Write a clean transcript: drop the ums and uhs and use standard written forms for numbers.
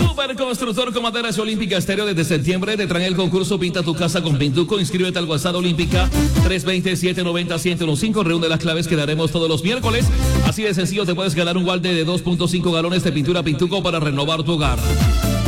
Superconstructor con Maderas Olímpica Estéreo desde septiembre te traen el concurso Pinta tu casa con Pintuco. Inscríbete al WhatsApp Olímpica 320-790-1015. Reúne las claves que daremos todos los miércoles. Así de sencillo te puedes ganar un balde de 2.5 galones de pintura Pintuco para renovar tu hogar.